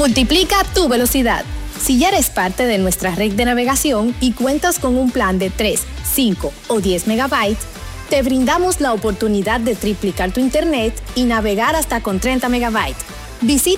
Multiplica tu velocidad. Si ya eres parte de nuestra red de navegación y cuentas con un plan de 3, 5 o 10 megabytes, te brindamos la oportunidad de triplicar tu internet y navegar hasta con 30 megabytes. Visita